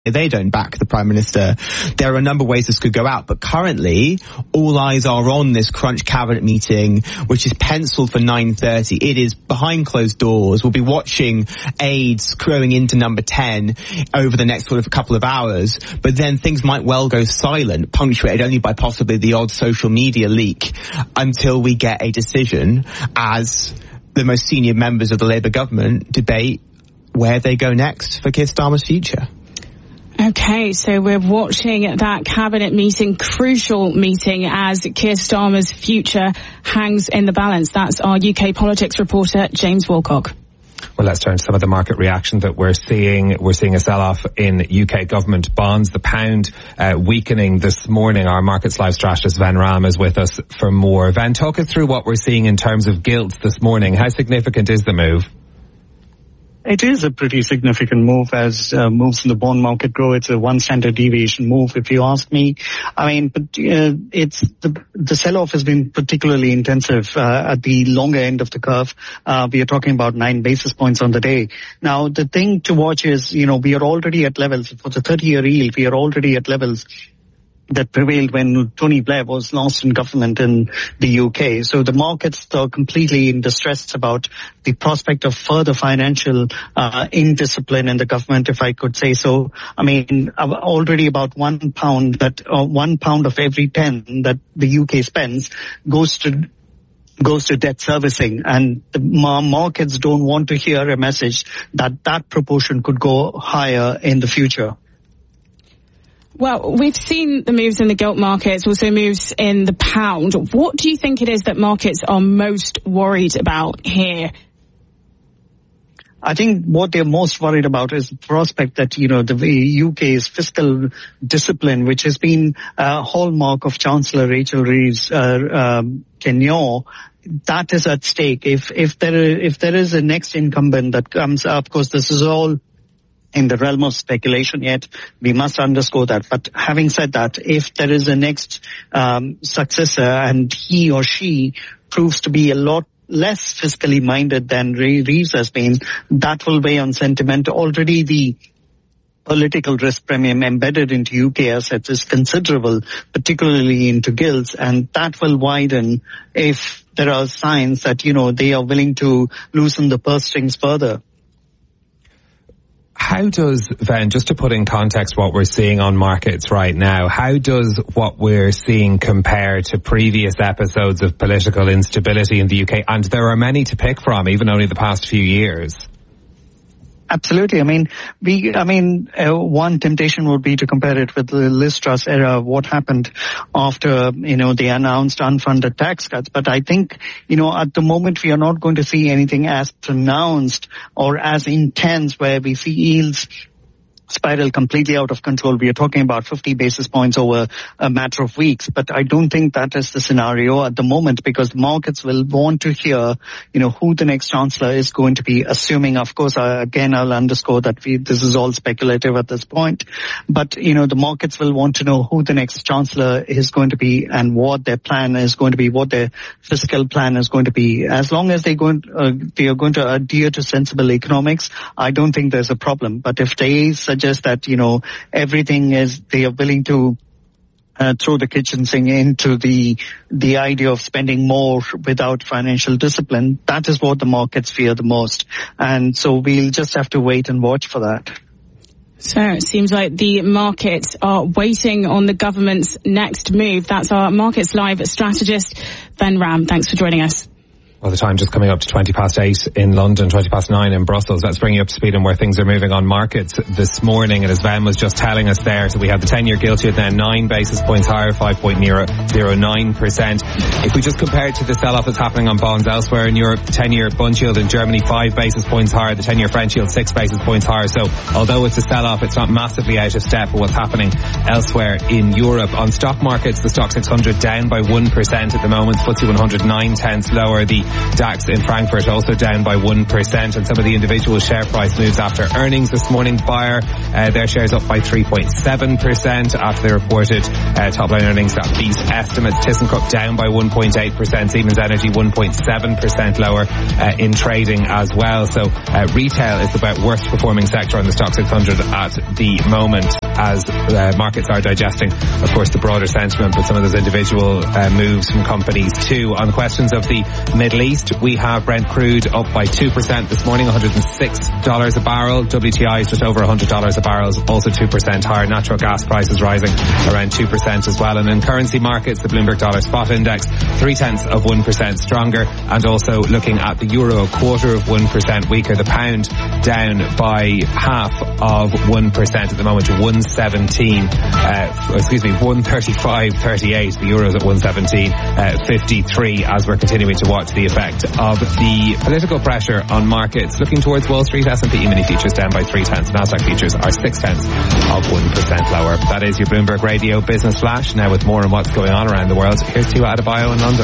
they don't back the Prime Minister. There are a number of ways this could go out, but currently all eyes are on this crunch cabinet meeting, which is penciled for 9:30. It is behind closed doors. We'll be watching aides crowing into number 10 over the next sort of couple of hours, but then things might well go silent, punctuated only by possibly the odd social media leak, until we get a decision as the most senior members of the Labour government debate where they go next for Keir Starmer's future. Okay, so we're watching that cabinet meeting, crucial meeting, as Keir Starmer's future hangs in the balance. That's our UK politics reporter, James Wilcock. Well, let's turn to some of the market reaction that we're seeing. We're seeing a sell-off in UK government bonds. The pound weakening this morning. Our Markets Live strategist, Ven Ram, is with us for more. Ven, talk us through what we're seeing in terms of gilts this morning. How significant is the move? It is a pretty significant move as moves in the bond market grow. It's a one standard deviation move, if you ask me. I mean, but it's the sell-off has been particularly intensive at the longer end of the curve. We are talking about 9 basis points on the day. Now, the thing to watch is, we are already at levels for the 30-year yield. We are already at levels that prevailed when Tony Blair was last in government in the UK. So the markets are completely in distress about the prospect of further financial indiscipline in the government, if I could say so. I mean, already about £1 of every 10 that the UK spends goes to debt servicing, and the markets don't want to hear a message that proportion could go higher in the future. Well, we've seen the moves in the gilt markets, also moves in the pound. What do you think it is that markets are most worried about here? I think what they're most worried about is the prospect that, the UK's fiscal discipline, which has been a hallmark of Chancellor Rachel Reeves' tenure, that is at stake. If there is a next incumbent that comes up, of course, this is all in the realm of speculation yet. We must underscore that. But having said that, if there is a next successor and he or she proves to be a lot less fiscally minded than Reeves has been, that will weigh on sentiment. Already the political risk premium embedded into UK assets is considerable, particularly into gilts, and that will widen if there are signs that, they are willing to loosen the purse strings further. How does, Ven, just to put in context what we're seeing on markets right now, how does what we're seeing compare to previous episodes of political instability in the UK? And there are many to pick from, even only the past few years. Absolutely. One temptation would be to compare it with the Liz Truss era, what happened after, they announced unfunded tax cuts. But I think, at the moment we are not going to see anything as pronounced or as intense where we see yields spiral completely out of control. We are talking about 50 basis points over a matter of weeks, but I don't think that is the scenario at the moment, because the markets will want to hear, who the next chancellor is going to be, assuming, of course, again, I'll underscore that this is all speculative at this point, but, the markets will want to know who the next chancellor is going to be and what their plan is going to be, what their fiscal plan is going to be. As long as they are going to adhere to sensible economics, I don't think there's a problem. But if they suggest that, everything is, they are willing to throw the kitchen sink into the idea of spending more without financial discipline, that is what the markets fear the most. And so we'll just have to wait and watch for that. So it seems like the markets are waiting on the government's next move. That's our Markets Live strategist, Ven Ram. Thanks for joining us. Well, the time just coming up to 8:20 in London, 9:20 in Brussels. Let's bring you up to speed on where things are moving on markets this morning. And as Ven was just telling us there, so we have the 10-year gilt yield now 9 basis points higher, 5.09%. If we just compare it to the sell-off that's happening on bonds elsewhere in Europe, the 10-year Bund yield in Germany 5 basis points higher, the 10-year French yield 6 basis points higher. So although it's a sell-off, it's not massively out of step with what's happening elsewhere in Europe. On stock markets, the Stock 600 down by 1% at the moment, FTSE 100 9/10 lower, the DAX in Frankfurt also down by 1%, and some of the individual share price moves after earnings this morning. Bayer, their shares up by 3.7% after they reported top-line earnings that beat estimates. ThyssenKrupp down by 1.8%, Siemens Energy 1.7% lower in trading as well. So retail is the worst performing sector on the Stoxx 600 at the moment, as markets are digesting, of course, the broader sentiment, but some of those individual moves from companies too. On questions of the Middle East, we have Brent crude up by 2% this morning, $106 a barrel. WTI is just over $100 a barrel, also 2% higher. Natural gas prices rising around 2% as well. And in currency markets, the Bloomberg dollar spot index 0.3% stronger, and also looking at the euro, 0.25% weaker. The pound down by 0.5% at the moment to 135.38. The euro's at 117.53 as we're continuing to watch the effect of the political pressure on markets. Looking towards Wall Street, S&P E-mini futures down by 0.3. Nasdaq futures are 0.6% lower. That is your Bloomberg Radio Business Flash. Now with more on what's going on around the world, here's Tua Adebayo in London.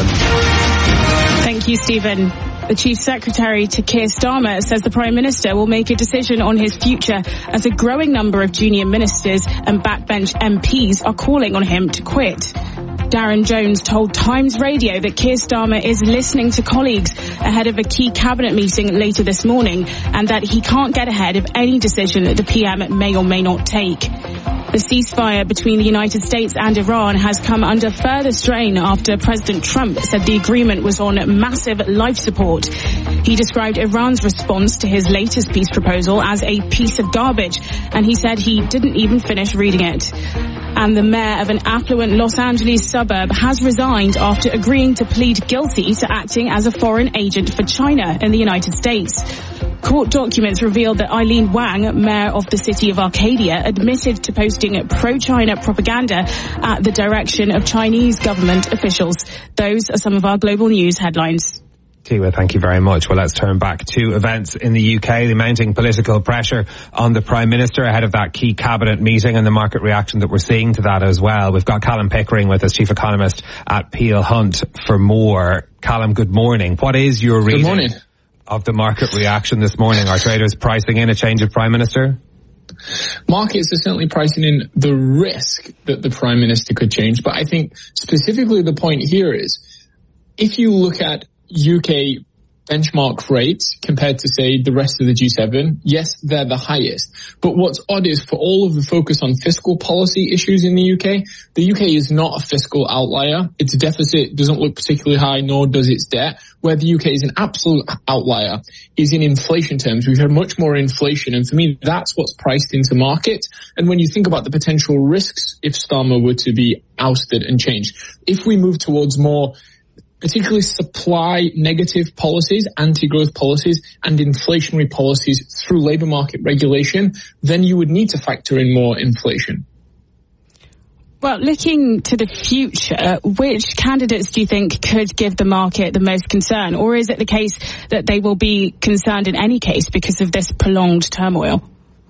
Thank you, Stephen. The Chief Secretary to Keir Starmer says the Prime Minister will make a decision on his future as a growing number of junior ministers and backbench MPs are calling on him to quit. Darren Jones told Times Radio that Keir Starmer is listening to colleagues ahead of a key cabinet meeting later this morning, and that he can't get ahead of any decision that the PM may or may not take. The ceasefire between the United States and Iran has come under further strain after President Trump said the agreement was on massive life support. He described Iran's response to his latest peace proposal as a piece of garbage, and he said he didn't even finish reading it. And the mayor of an affluent Los Angeles suburb has resigned after agreeing to plead guilty to acting as a foreign agent for China in the United States. Court documents revealed that Eileen Wang, mayor of the city of Arcadia, admitted to posting pro-China propaganda at the direction of Chinese government officials. Those are some of our global news headlines. Tua, thank you very much. Well, let's turn back to events in the UK. The mounting political pressure on the Prime Minister ahead of that key cabinet meeting and the market reaction that we're seeing to that as well. We've got Callum Pickering with us, Chief Economist at Peel Hunt, for more. Callum, good morning. What is your reading of the market reaction this morning? Are traders pricing in a change of Prime Minister? Markets are certainly pricing in the risk that the Prime Minister could change. But I think specifically the point here is, if you look at UK benchmark rates compared to, say, the rest of the G7, yes, they're the highest. But what's odd is, for all of the focus on fiscal policy issues in the UK is not a fiscal outlier. Its deficit doesn't look particularly high, nor does its debt. Where the UK is an absolute outlier is in inflation terms. We've had much more inflation, and for me, that's what's priced into markets. And when you think about the potential risks if Starmer were to be ousted and changed, if we move towards more particularly supply negative policies, anti-growth policies, and inflationary policies through labour market regulation, then you would need to factor in more inflation. Well, looking to the future, which candidates do you think could give the market the most concern? Or is it the case that they will be concerned in any case because of this prolonged turmoil?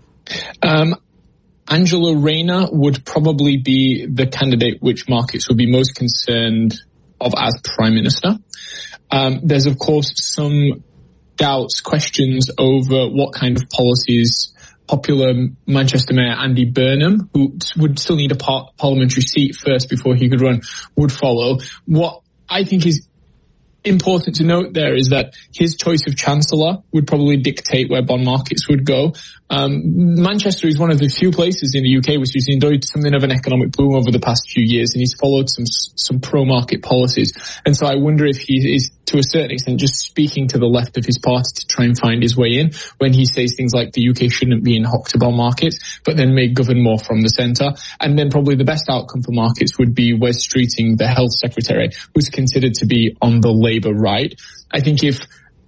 Angela Rayner would probably be the candidate which markets would be most concerned of as Prime Minister. There's, of course, some doubts, questions over what kind of policies popular Manchester Mayor Andy Burnham, who would still need a parliamentary seat first before he could run, would follow. What I think is important to note there is that his choice of Chancellor would probably dictate where bond markets would go. Manchester is one of the few places in the UK which has enjoyed something of an economic boom over the past few years, and he's followed some pro-market policies. And so I wonder if he is, to a certain extent, just speaking to the left of his party to try and find his way in when he says things like the UK shouldn't be in hock to bond markets, but then may govern more from the centre. And then probably the best outcome for markets would be Wes Streeting, the Health Secretary, who's considered to be on the Labour right. I think if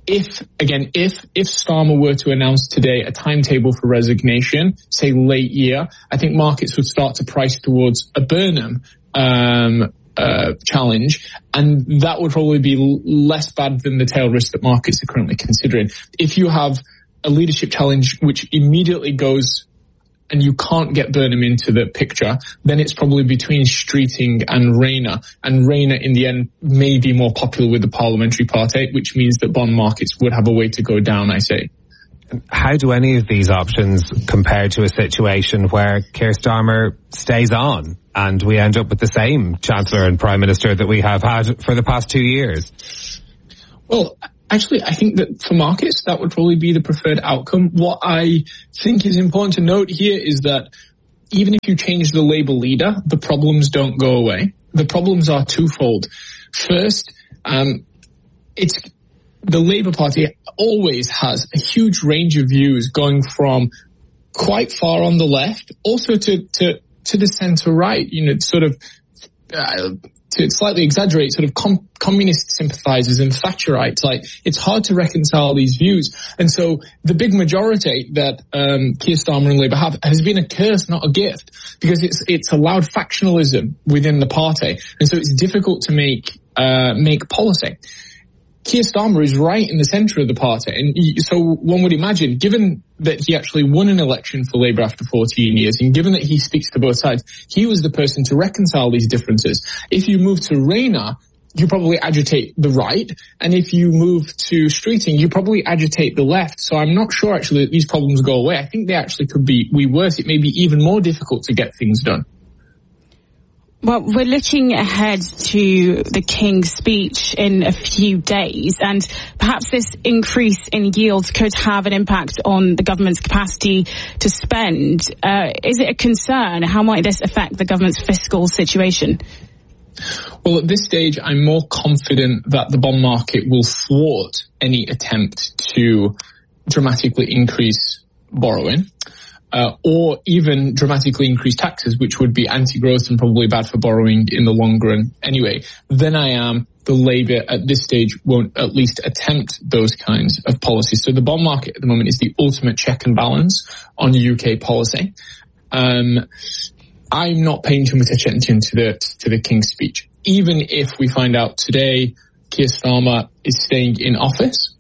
Starmer were to announce today a timetable for resignation, say late year, I think markets would start to price towards a Burnham challenge, and that would probably be less bad than the tail risk that markets are currently considering. If you have a leadership challenge which immediately goes and you can't get Burnham into the picture, then it's probably between Streeting and Rayner. And Rayner, in the end, may be more popular with the parliamentary party, which means that bond markets would have a way to go down, I say. How do any of these options compare to a situation where Keir Starmer stays on and we end up with the same Chancellor and Prime Minister that we have had for the past 2 years? Well, actually, I think that for markets, that would probably be the preferred outcome. What I think is important to note here is that even if you change the Labour leader, the problems don't go away. The problems are twofold. First, the Labour Party always has a huge range of views going from quite far on the left, also to the centre right, sort of, to slightly exaggerate, sort of communist sympathisers and Thatcherites. Like, it's hard to reconcile these views. And so the big majority that Keir Starmer and Labour have has been a curse, not a gift, because it's allowed factionalism within the party. And so it's difficult to make policy. Keir Starmer is right in the centre of the party. And so one would imagine, given that he actually won an election for Labour after 14 years, and given that he speaks to both sides, he was the person to reconcile these differences. If you move to Rayner, you probably agitate the right. And if you move to Streeting, you probably agitate the left. So I'm not sure actually that these problems go away. I think they actually could be worse. It may be even more difficult to get things done. Well, we're looking ahead to the King's speech in a few days, and perhaps this increase in yields could have an impact on the government's capacity to spend. Is it a concern? How might this affect the government's fiscal situation? Well, at this stage, I'm more confident that the bond market will thwart any attempt to dramatically increase borrowing. Or even dramatically increase taxes, which would be anti-growth and probably bad for borrowing in the long run anyway, then I am the Labour at this stage won't at least attempt those kinds of policies. So the bond market at the moment is the ultimate check and balance on UK policy. I'm not paying too much attention to the King's speech. Even if we find out today Keir Starmer is staying in office,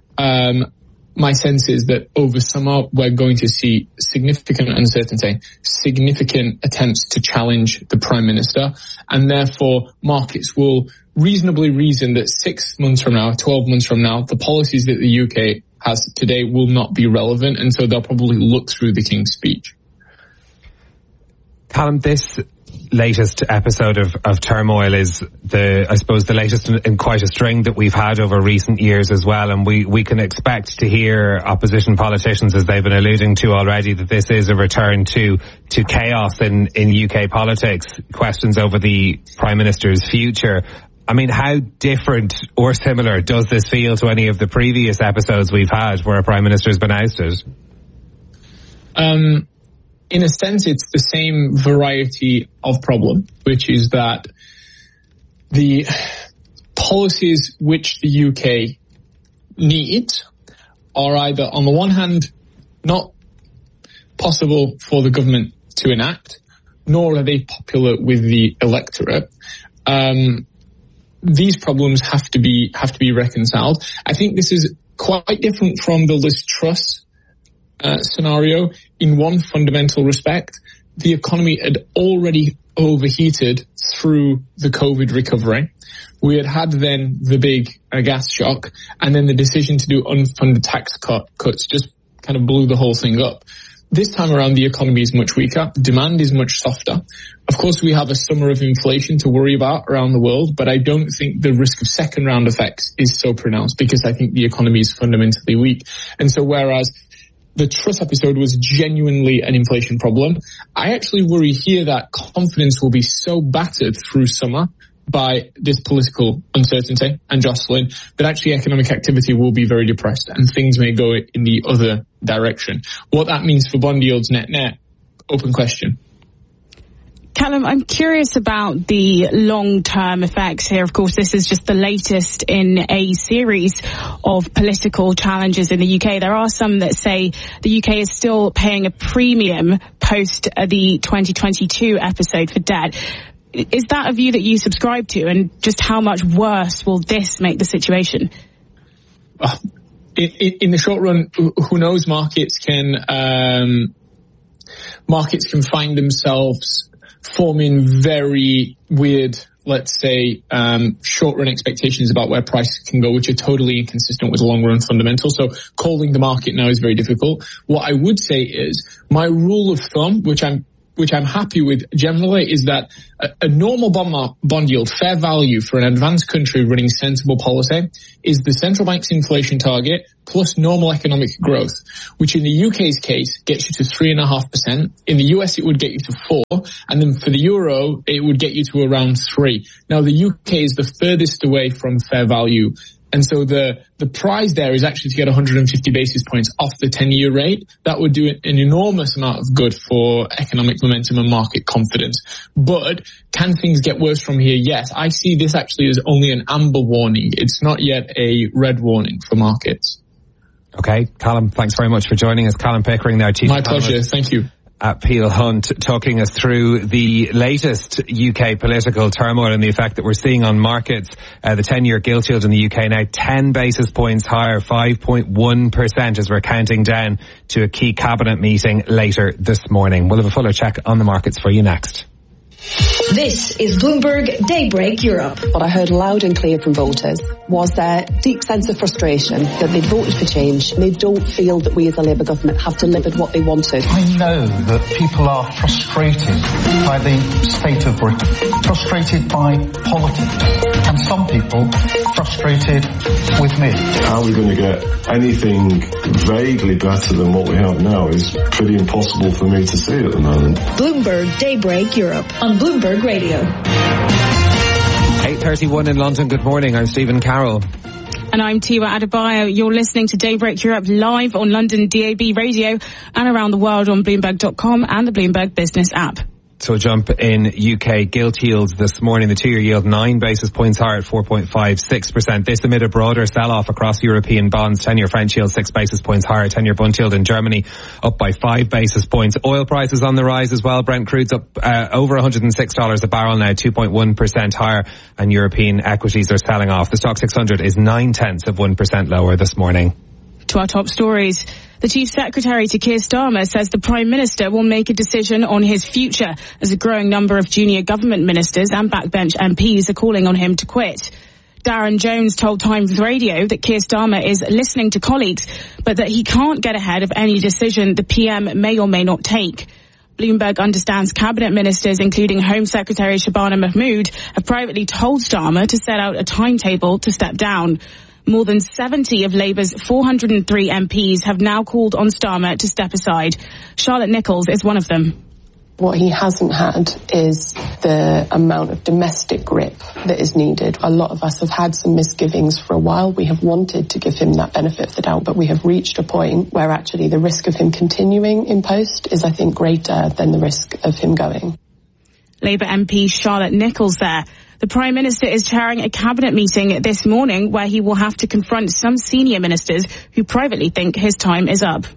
my sense is that over summer we're going to see significant uncertainty, significant attempts to challenge the Prime Minister, and therefore markets will reasonably reason that 6 months from now, 12 months from now, the policies that the UK has today will not be relevant, and so they'll probably look through the King's speech. Callum, this latest episode of turmoil is the latest in quite a string that we've had over recent years as well, and we can expect to hear opposition politicians, as they've been alluding to already, that this is a return to chaos in UK politics, questions over the Prime Minister's future. I mean, how different or similar does this feel to any of the previous episodes we've had where a Prime Minister's been ousted? In a sense, it's the same variety of problem, which is that the policies which the UK needs are either, on the one hand, not possible for the government to enact, nor are they popular with the electorate. These problems have to be reconciled. I think this is quite different from the Liz Truss scenario in one fundamental respect. The economy had already overheated through the COVID recovery. We had then the big gas shock, and then the decision to do unfunded tax cuts just kind of blew the whole thing up. This time around, the economy is much weaker. Demand is much softer. Of course, we have a summer of inflation to worry about around the world, but I don't think the risk of second round effects is so pronounced because I think the economy is fundamentally weak. And so whereas the Truss episode was genuinely an inflation problem, I actually worry here that confidence will be so battered through summer by this political uncertainty and jostling that actually economic activity will be very depressed and things may go in the other direction. What that means for bond yields net, open question. Callum, I'm curious about the long-term effects here. Of course, this is just the latest in a series of political challenges in the UK. There are some that say the UK is still paying a premium post the 2022 episode for debt. Is that a view that you subscribe to, and just how much worse will this make the situation? In the short run, who knows? Markets can markets can find themselves forming very weird, let's say, short-run expectations about where prices can go, which are totally inconsistent with long-run fundamentals. So calling the market now is very difficult. What I would say is my rule of thumb, which I'm happy with generally, is that a normal bond yield, fair value for an advanced country running sensible policy, is the central bank's inflation target plus normal economic growth, which in the UK's case gets you to 3.5%. In the US, it would get you to 4%, and then for the euro, it would get you to around 3%. Now, the UK is the furthest away from fair value. And so the prize there is actually to get 150 basis points off the 10-year rate. That would do an enormous amount of good for economic momentum and market confidence. But can things get worse from here? Yes. I see this actually as only an amber warning. It's not yet a red warning for markets. Okay. Callum, thanks very much for joining us. Callum Pickering there, Chief My pleasure. Thank you. At Peel Hunt, talking us through the latest UK political turmoil and the effect that we're seeing on markets. The 10-year gilt yield in the UK now 10 basis points higher, 5.1%, as we're counting down to a key cabinet meeting later this morning. We'll have a fuller check on the markets for you next. This is Bloomberg Daybreak Europe. What I heard loud and clear from voters was their deep sense of frustration that they'd voted for change and they don't feel that we as a Labour government have delivered what they wanted. I know that people are frustrated by the state of Britain, frustrated by politics, and some people frustrated with me. How are we going to get anything vaguely better than what we have now is pretty impossible for me to see at the moment. Bloomberg Daybreak Europe on Bloomberg Radio. 8:31 in London. Good morning. I'm Stephen Carroll. And I'm Tiwa Adebayo. You're listening to Daybreak Europe live on London DAB radio and around the world on Bloomberg.com and the Bloomberg Business app. So a jump in UK gilt yields this morning. The 2-year yield 9 basis points higher at 4.56%. This amid a broader sell-off across European bonds. 10-year French yield 6 basis points higher. 10-year Bund yield in Germany up by 5 basis points. Oil prices on the rise as well. Brent crude's up over $106 a barrel now, 2.1% higher. And European equities are selling off. The Stock 600 is 0.9% lower this morning. To our top stories. The Chief Secretary to Keir Starmer says the Prime Minister will make a decision on his future as a growing number of junior government ministers and backbench MPs are calling on him to quit. Darren Jones told Times Radio that Keir Starmer is listening to colleagues, but that he can't get ahead of any decision the PM may or may not take. Bloomberg understands cabinet ministers, including Home Secretary Shabana Mahmood, have privately told Starmer to set out a timetable to step down. More than 70 of Labour's 403 MPs have now called on Starmer to step aside. Charlotte Nichols is one of them. What he hasn't had is the amount of domestic grip that is needed. A lot of us have had some misgivings for a while. We have wanted to give him that benefit of the doubt, but we have reached a point where actually the risk of him continuing in post is, I think, greater than the risk of him going. Labour MP Charlotte Nichols there. The Prime Minister is chairing a cabinet meeting this morning where he will have to confront some senior ministers who privately think his time is up.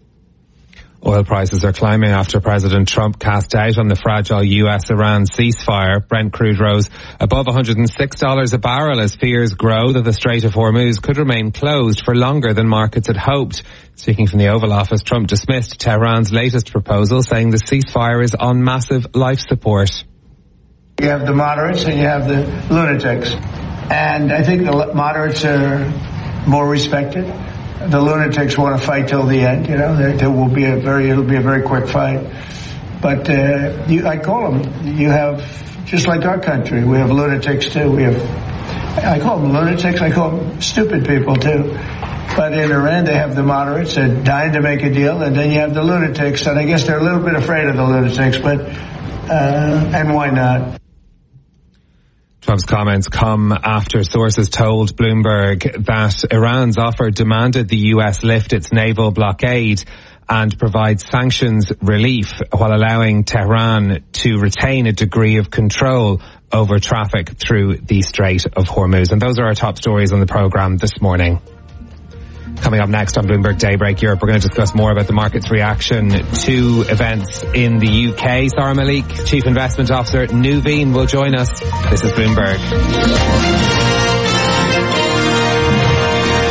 Oil prices are climbing after President Trump cast doubt on the fragile US-Iran ceasefire. Brent crude rose above $106 a barrel as fears grow that the Strait of Hormuz could remain closed for longer than markets had hoped. Speaking from the Oval Office, Trump dismissed Tehran's latest proposal, saying the ceasefire is on massive life support. You have the moderates and you have the lunatics. And I think the moderates are more respected. The lunatics want to fight till the end. You know, it'll be a very quick fight. But I call them. You have, just like our country, we have lunatics too. I call them lunatics. I call them stupid people too. But in Iran, they have the moderates. They're dying to make a deal, and then you have the lunatics. And I guess they're a little bit afraid of the lunatics, but and why not? Trump's comments come after sources told Bloomberg that Iran's offer demanded the US lift its naval blockade and provide sanctions relief while allowing Tehran to retain a degree of control over traffic through the Strait of Hormuz. And those are our top stories on the programme this morning. Coming up next on Bloomberg Daybreak Europe, we're going to discuss more about the market's reaction to events in the UK. Sarah Malik, Chief Investment Officer, Nuveen, will join us. This is Bloomberg.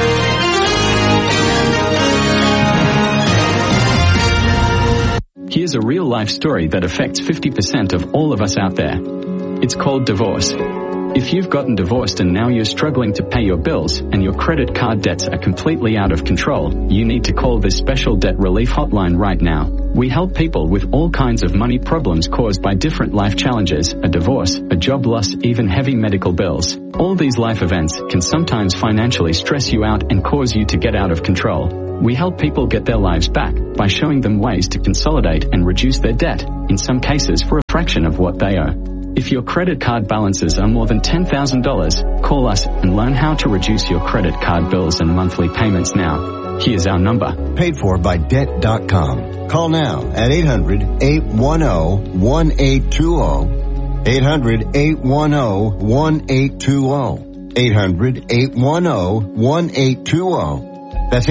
Here's Here's a real-life story that affects 50% of all of us out there. It's called divorce. If you've gotten divorced and now you're struggling to pay your bills and your credit card debts are completely out of control, you need to call this special debt relief hotline right now. We help people with all kinds of money problems caused by different life challenges, a divorce, a job loss, even heavy medical bills. All these life events can sometimes financially stress you out and cause you to get out of control. We help people get their lives back by showing them ways to consolidate and reduce their debt, in some cases for a fraction of what they owe. If your credit card balances are more than $10,000, call us and learn how to reduce your credit card bills and monthly payments now. Here's our number. Paid for by Debt.com. Call now at 800-810-1820. 800-810-1820. 800-810-1820. That's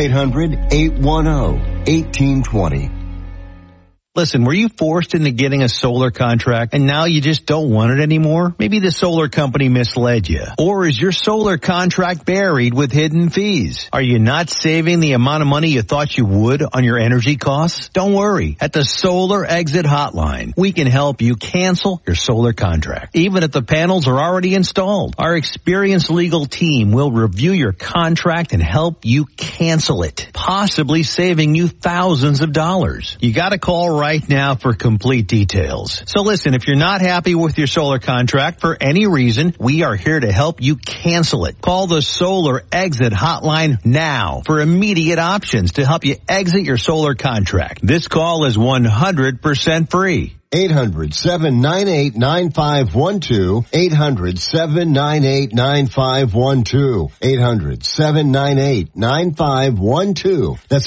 800-810-1820. Listen, were you forced into getting a solar contract and now you just don't want it anymore? Maybe the solar company misled you. Or is your solar contract buried with hidden fees? Are you not saving the amount of money you thought you would on your energy costs? Don't worry. At the Solar Exit Hotline, we can help you cancel your solar contract, even if the panels are already installed. Our experienced legal team will review your contract and help you cancel it, possibly saving you thousands of dollars. You gotta call right now for complete details. So listen, if you're not happy with your solar contract for any reason, we are here to help you cancel it. Call the Solar Exit Hotline now for immediate options to help you exit your solar contract. This call is 100% free. 800-798-9512. 800-798-9512. 800-798-9512. That's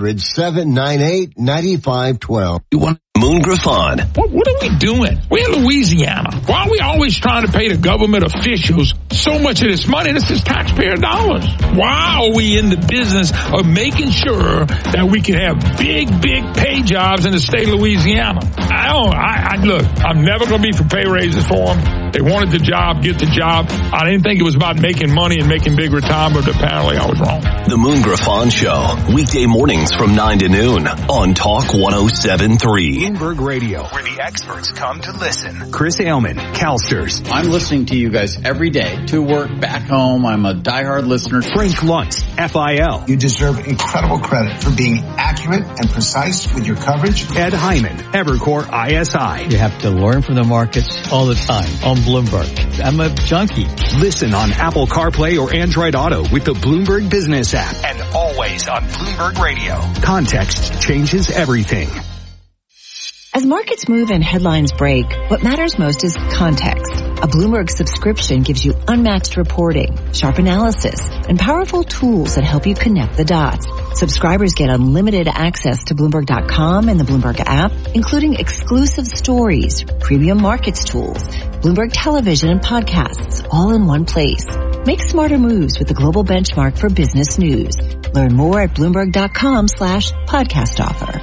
800-798-9512. Moon Griffon. What are we doing? We're in Louisiana. Why are we always trying to pay the government officials so much of this money? This is taxpayer dollars. Why are we in the business of making sure that we can have big pay jobs in the state of Louisiana? Look, I'm never going to be for pay raises for them. They wanted the job, get the job. I didn't think it was about making money and making big retirement, but apparently I was wrong. The Moon Griffon Show, weekday mornings from 9 to noon on Talk 107.3. Bloomberg Radio, where the experts come to listen. Chris Ailman, CalSTRS. I'm listening to you guys every day, to work, back home. I'm a diehard listener. Frank Luntz, FIL. You deserve incredible credit for being accurate and precise with your coverage. Ed Hyman, Evercore ISI. You have to learn from the markets all the time on Bloomberg. I'm a junkie. Listen on Apple CarPlay or Android Auto with the Bloomberg Business app. And always on Bloomberg Radio. Context changes everything. As markets move and headlines break, what matters most is context. A Bloomberg subscription gives you unmatched reporting, sharp analysis, and powerful tools that help you connect the dots. Subscribers get unlimited access to Bloomberg.com and the Bloomberg app, including exclusive stories, premium markets tools, Bloomberg television and podcasts, all in one place. Make smarter moves with the global benchmark for business news. Learn more at Bloomberg.com/podcast offer.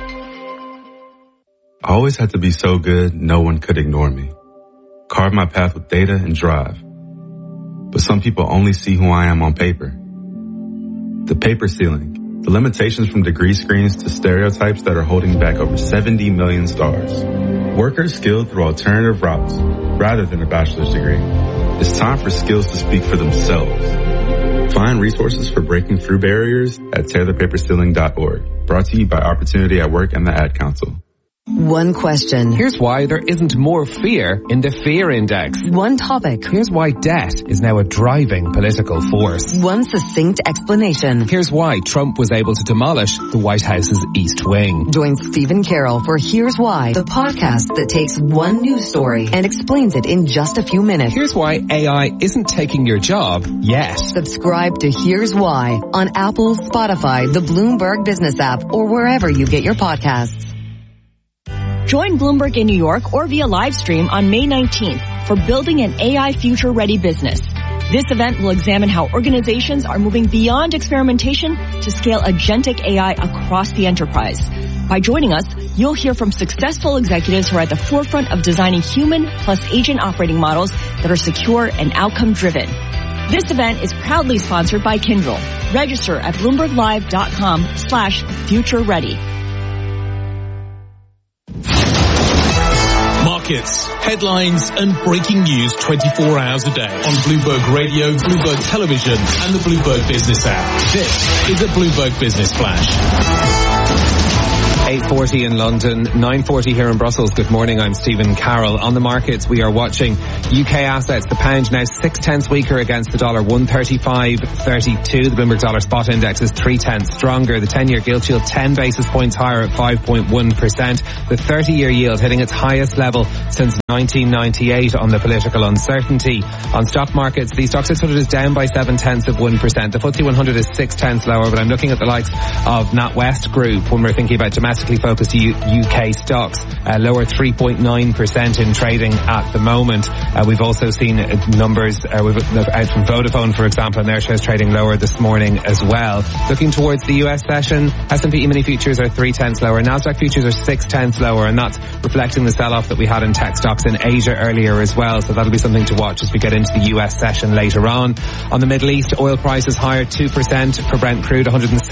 I always had to be so good, no one could ignore me. Carve my path with data and drive. But some people only see who I am on paper. The paper ceiling, the limitations from degree screens to stereotypes that are holding back over 70 million stars. Workers skilled through alternative routes rather than a bachelor's degree. It's time for skills to speak for themselves. Find resources for breaking through barriers at tearthepaperceiling.org. Brought to you by Opportunity at Work and the Ad Council. One question. Here's why there isn't more fear in the fear index. One topic. Here's why debt is now a driving political force. One succinct explanation. Here's why Trump was able to demolish the White House's East Wing. Join Stephen Carroll for Here's Why, the podcast that takes one news story and explains it in just a few minutes. Here's why AI isn't taking your job yet. Subscribe to Here's Why on Apple, Spotify, the Bloomberg Business app, or wherever you get your podcasts. Join Bloomberg in New York or via live stream on May 19th for Building an AI Future-Ready Business. This event will examine how organizations are moving beyond experimentation to scale agentic AI across the enterprise. By joining us, you'll hear from successful executives who are at the forefront of designing human plus agent operating models that are secure and outcome-driven. This event is proudly sponsored by Kyndryl. Register at BloombergLive.com/future-ready. markets, headlines and breaking news 24 hours a day on Bloomberg Radio, Bloomberg Television and the Bloomberg Business app. This is a Bloomberg Business Flash. 8:40 in London, 9:40 here in Brussels. Good morning, I'm Stephen Carroll. On the markets, we are watching UK assets. The pound now 0.6 weaker against the dollar, 135.32. The Bloomberg Dollar Spot Index is 0.3 stronger. The 10-year gilt yield 10 basis points higher at 5.1%. The 30-year yield hitting its highest level since 1998 on the political uncertainty. On stock markets, the Stoxx 600 is down by 0.7%. The FTSE 100 is 0.6 lower, but I'm looking at the likes of NatWest Group when we're thinking about domestically focused UK stocks, lower 3.9% in trading at the moment. We've also seen numbers out from Vodafone, for example, and their shares trading lower this morning as well. Looking towards the US session, S&P E-mini futures are 0.3 lower, Nasdaq futures are 0.6 lower, and that's reflecting the sell-off that we had in tech stocks in Asia earlier as well, so that'll be something to watch as we get into the US session later on. On the Middle East, oil prices higher 2% for Brent crude,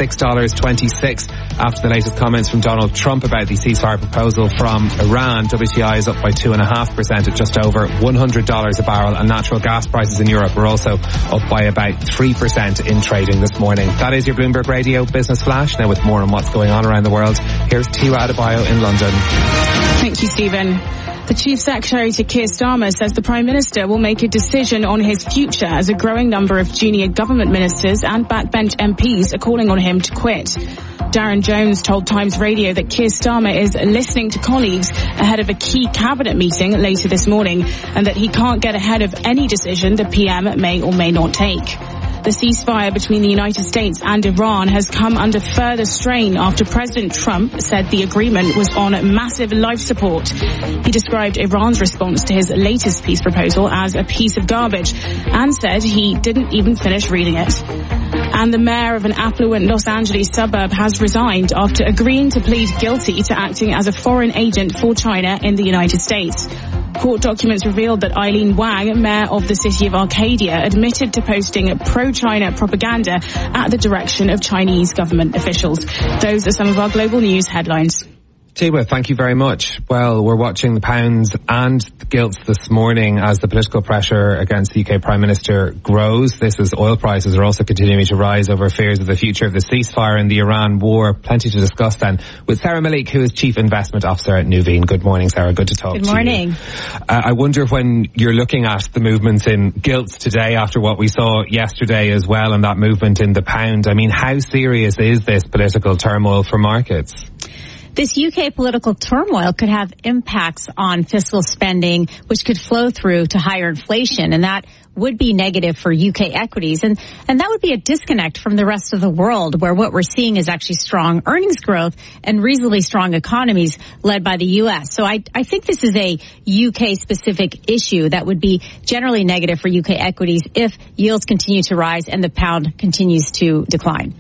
$106.26 after the latest comments from Donald Trump about the ceasefire proposal from Iran. WTI is up by 2.5% at just over $100 a barrel, and natural gas prices in Europe are also up by about 3% in trading this morning. That is your Bloomberg Radio Business Flash. Now with more on what's going on around the world, here's Tiwa Adebayo in London. Thank you, Stephen. The Chief Secretary to Keir Starmer says the Prime Minister will make a decision on his future as a growing number of junior government ministers and backbench MPs are calling on him to quit. Darren Jones told Times Radio that Keir Starmer is listening to colleagues ahead of a key cabinet meeting later this morning and that he can't get ahead of any decision the PM may or may not take. The ceasefire between the United States and Iran has come under further strain after President Trump said the agreement was on massive life support. He described Iran's response to his latest peace proposal as a piece of garbage and said he didn't even finish reading it. And the mayor of an affluent Los Angeles suburb has resigned after agreeing to plead guilty to acting as a foreign agent for China in the United States. Court documents revealed that Eileen Wang, mayor of the city of Arcadia, admitted to posting pro-China propaganda at the direction of Chinese government officials. Those are some of our global news headlines. Tiwa, thank you very much. Well, we're watching the pounds and the gilts this morning as the political pressure against the UK Prime Minister grows. This is oil prices are also continuing to rise over fears of the future of the ceasefire and the Iran war. Plenty to discuss then with Sarah Malik, who is Chief Investment Officer at Nuveen. Good morning, Sarah. Good to talk to you. Good morning. I wonder when you're looking at the movements in gilts today after what we saw yesterday as well and that movement in the pound, I mean, how serious is this political turmoil for markets? This UK political turmoil could have impacts on fiscal spending, which could flow through to higher inflation, and that would be negative for UK equities. And that would be a disconnect from the rest of the world, where what we're seeing is actually strong earnings growth and reasonably strong economies led by the US. So I think this is a UK-specific issue that would be generally negative for UK equities if yields continue to rise and the pound continues to decline.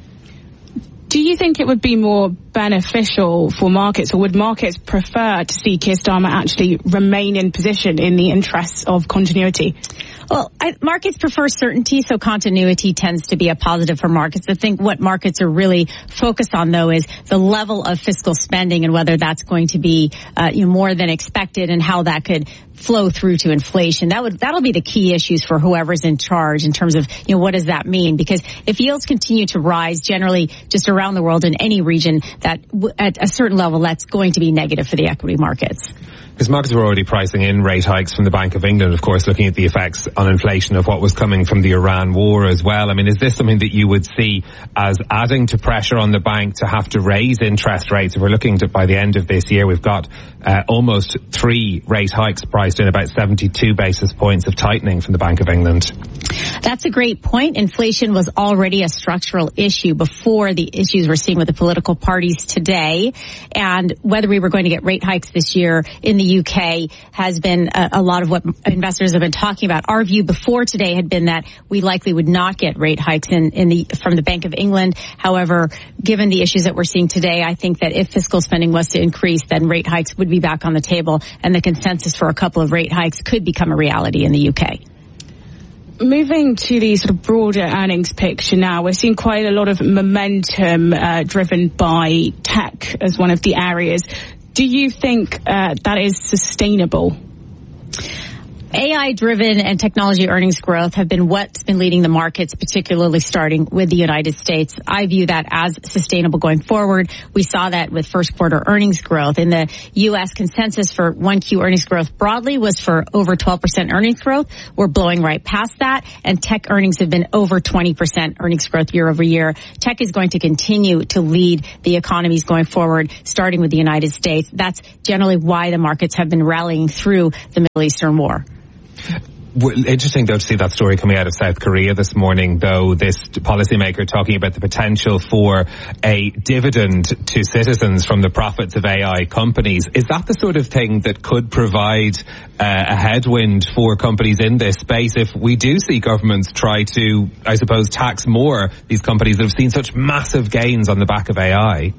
Do you think it would be more beneficial for markets, or would markets prefer to see Keir Starmer actually remain in position in the interests of continuity? Well, markets prefer certainty, so continuity tends to be a positive for markets. I think what markets are really focused on, though, is the level of fiscal spending and whether that's going to be more than expected and how that could flow through to inflation. That'll be the key issues for whoever's in charge in terms of, what does that mean? Because if yields continue to rise generally just around the world in any region, that at a certain level, that's going to be negative for the equity markets. Because markets were already pricing in rate hikes from the Bank of England, of course, looking at the effects on inflation of what was coming from the Iran war as well. I mean, is this something that you would see as adding to pressure on the bank to have to raise interest rates? If we're looking to, by the end of this year, we've got almost 3 rate hikes priced in, about 72 basis points of tightening from the Bank of England. That's a great point. Inflation was already a structural issue before the issues we're seeing with the political parties today. And whether we were going to get rate hikes this year in the UK has been a lot of what investors have been talking about. Our view before today had been that we likely would not get rate hikes from the Bank of England. However, given the issues that we're seeing today, I think that if fiscal spending was to increase, then rate hikes would be back on the table, and the consensus for a couple of rate hikes could become a reality in the UK. Moving to the sort of broader earnings picture now, we're seeing quite a lot of momentum driven by tech as one of the areas. Do you think that is sustainable? AI-driven and technology earnings growth have been what's been leading the markets, particularly starting with the United States. I view that as sustainable going forward. We saw that with first quarter earnings growth. In the U.S., consensus for 1Q earnings growth broadly was for over 12% earnings growth. We're blowing right past that, and tech earnings have been over 20% earnings growth year over year. Tech is going to continue to lead the economies going forward, starting with the United States. That's generally why the markets have been rallying through the Middle Eastern war. Interesting, though, to see that story coming out of South Korea this morning, though, this policymaker talking about the potential for a dividend to citizens from the profits of AI companies. Is that the sort of thing that could provide a headwind for companies in this space if we do see governments try to, I suppose, tax more these companies that have seen such massive gains on the back of AI?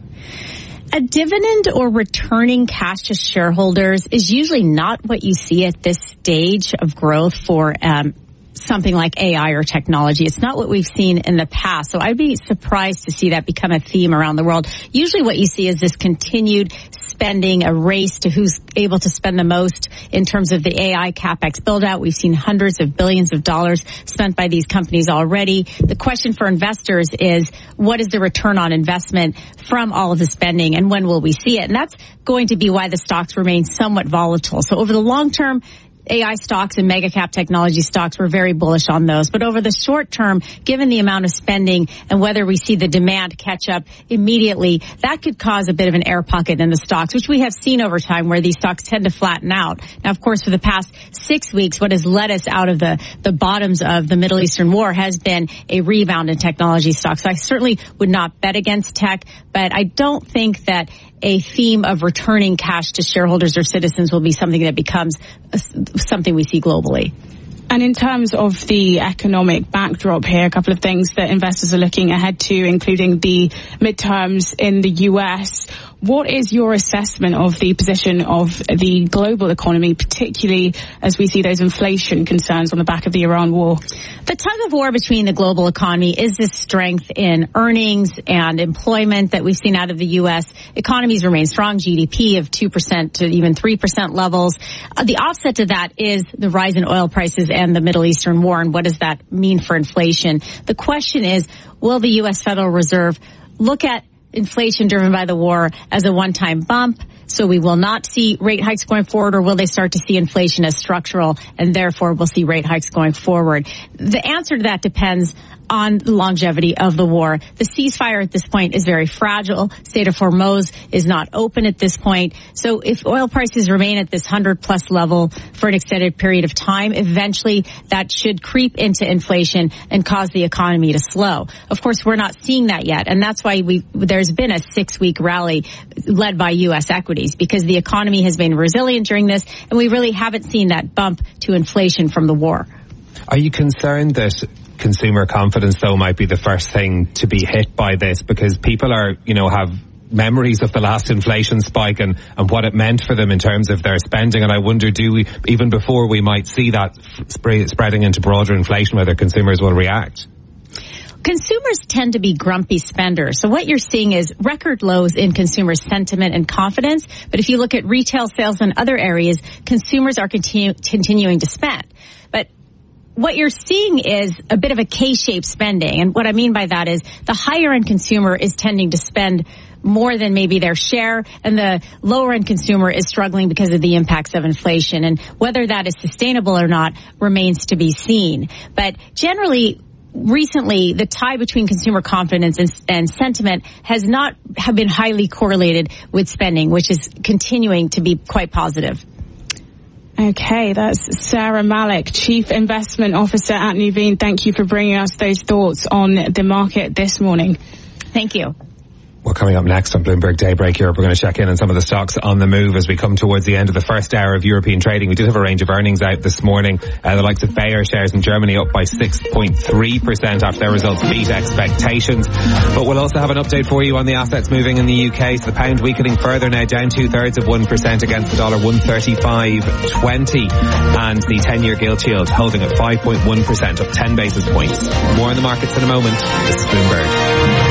A dividend or returning cash to shareholders is usually not what you see at this stage of growth for something like AI or technology. It's not what we've seen in the past. So I'd be surprised to see that become a theme around the world. Usually what you see is this continued spending, a race to who's able to spend the most in terms of the AI CapEx build out. We've seen hundreds of billions of dollars spent by these companies already. The question for investors is, what is the return on investment from all of the spending, and when will we see it? And that's going to be why the stocks remain somewhat volatile. So over the long term, AI stocks and mega cap technology stocks, we're very bullish on those. But over the short term, given the amount of spending and whether we see the demand catch up immediately, that could cause a bit of an air pocket in the stocks, which we have seen over time where these stocks tend to flatten out. Now, of course, for the past 6 weeks, what has led us out of the bottoms of the Middle Eastern war has been a rebound in technology stocks. So I certainly would not bet against tech, but I don't think that a theme of returning cash to shareholders or citizens will be something that becomes something we see globally. And in terms of the economic backdrop here, a couple of things that investors are looking ahead to, including the midterms in the US. What is your assessment of the position of the global economy, particularly as we see those inflation concerns on the back of the Iran war? The tug of war between the global economy is this strength in earnings and employment that we've seen out of the U.S. Economies remain strong, GDP of 2% to even 3% levels. The offset to that is the rise in oil prices and the Middle Eastern war, and what does that mean for inflation? The question is, will the U.S. Federal Reserve look at inflation driven by the war as a one-time bump, so we will not see rate hikes going forward, or will they start to see inflation as structural and therefore we'll see rate hikes going forward? The answer to that depends on the longevity of the war. The ceasefire at this point is very fragile. Strait of Hormuz is not open at this point. So if oil prices remain at this 100+ level for an extended period of time, eventually that should creep into inflation and cause the economy to slow. Of course, we're not seeing that yet, and that's why there's been a 6-week rally led by U.S. equities, because the economy has been resilient during this, and we really haven't seen that bump to inflation from the war. Are you concerned that consumer confidence, though, might be the first thing to be hit by this, because people are, have memories of the last inflation spike and what it meant for them in terms of their spending? And I wonder, do we, even before we might see that spreading into broader inflation, whether consumers will react? Consumers tend to be grumpy spenders. So what you're seeing is record lows in consumer sentiment and confidence. But if you look at retail sales and other areas, consumers are continuing to spend. But what you're seeing is a bit of a K-shaped spending. And what I mean by that is the higher end consumer is tending to spend more than maybe their share, and the lower end consumer is struggling because of the impacts of inflation. And whether that is sustainable or not remains to be seen. But generally, recently, the tie between consumer confidence and sentiment have been highly correlated with spending, which is continuing to be quite positive. Okay, that's Sarah Malik, Chief Investment Officer at Nuveen. Thank you for bringing us those thoughts on the market this morning. Thank you. Well, coming up next on Bloomberg Daybreak Europe, we're going to check in on some of the stocks on the move as we come towards the end of the first hour of European trading. We did have a range of earnings out this morning. The likes of Bayer shares in Germany up by 6.3% after their results beat expectations. But we'll also have an update for you on the assets moving in the UK. So the pound weakening further now, down 2/3% against the dollar, 135.20. And the 10-year gilt yield holding at 5.1%, up 10 basis points. More on the markets in a moment. This is Bloomberg.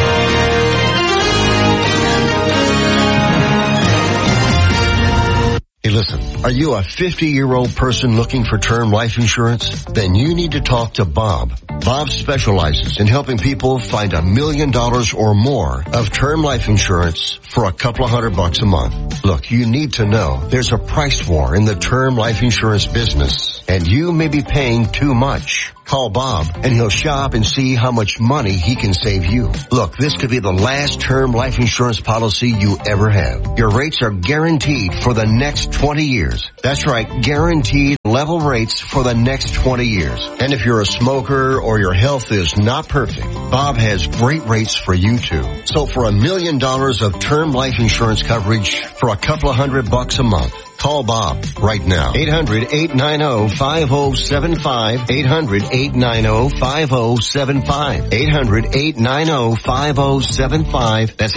Hey, listen, are you a 50-year-old person looking for term life insurance? Then you need to talk to Bob. Bob specializes in helping people find $1 million or more of term life insurance for a couple of $100 a month. Look, you need to know there's a price war in the term life insurance business, and you may be paying too much. Call Bob and he'll shop and see how much money he can save you. Look, this could be the last term life insurance policy you ever have. Your rates are guaranteed for the next 20 years. That's right, guaranteed level rates for the next 20 years. And if you're a smoker or your health is not perfect, Bob has great rates for you too. So for $1 million of term life insurance coverage for a couple of $100 a month, call Bob right now. 800-890-5075. 800-890-5075. 800-890-5075. That's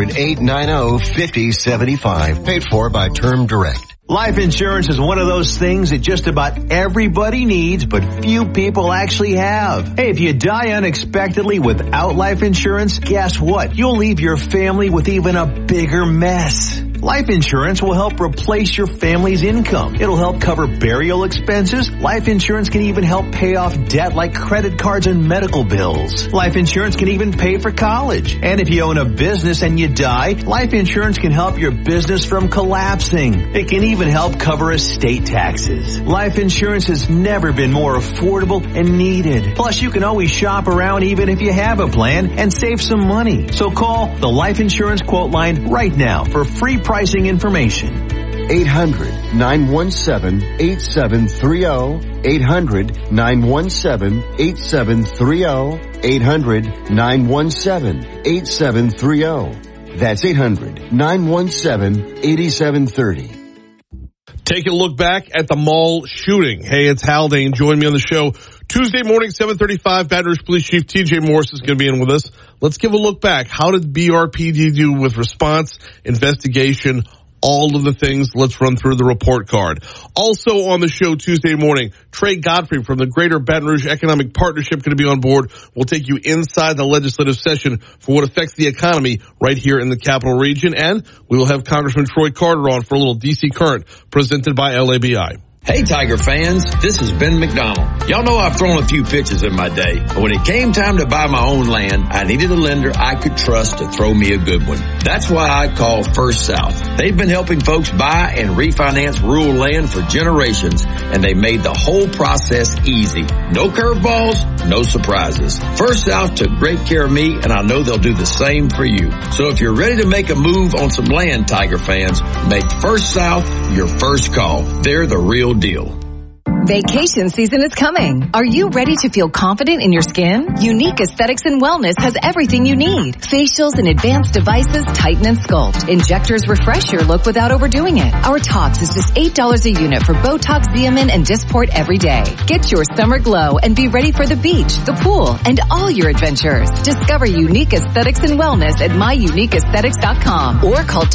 800-890-5075. Paid for by Term Direct. Life insurance is one of those things that just about everybody needs, but few people actually have. Hey, if you die unexpectedly without life insurance, guess what? You'll leave your family with even a bigger mess. Life insurance will help replace your family's income. It'll help cover burial expenses. Life insurance can even help pay off debt like credit cards and medical bills. Life insurance can even pay for college. And if you own a business and you die, life insurance can help your business from collapsing. It can even help cover estate taxes. Life insurance has never been more affordable and needed. Plus, you can always shop around even if you have a plan and save some money. So call the Life Insurance Quote Line right now for free pricing information. 800-917-8730. 800-917-8730. 800-917-8730. That's 800-917-8730. Taking a look back at the mall shooting. Hey, it's Haldane. Join me on the show Tuesday morning, 7:35. Baton Rouge Police Chief T.J. Morris is going to be in with us. Let's give a look back. How did BRPD do with response, investigation, all of the things? Let's run through the report card. Also on the show Tuesday morning, Trey Godfrey from the Greater Baton Rouge Economic Partnership going to be on board. We'll take you inside the legislative session for what affects the economy right here in the Capital Region. And we will have Congressman Troy Carter on for a little DC Current presented by LABI. Hey Tiger fans, this is Ben McDonald. Y'all know I've thrown a few pitches in my day, but when it came time to buy my own land, I needed a lender I could trust to throw me a good one. That's why I called First South. They've been helping folks buy and refinance rural land for generations, and they made the whole process easy. No curveballs, no surprises. First South took great care of me, and I know they'll do the same for you. So if you're ready to make a move on some land, Tiger fans, make First South your first call. They're the real deal. Vacation season is coming. Are you ready to feel confident in your skin? Unique Aesthetics and Wellness has everything you need. Facials and advanced devices tighten and sculpt. Injectors refresh your look without overdoing it. Our Tox is just $8 a unit for Botox, Xeomin, and Dysport every day. Get your summer glow and be ready for the beach, the pool, and all your adventures. Discover Unique Aesthetics and Wellness at myuniqueaesthetics.com or call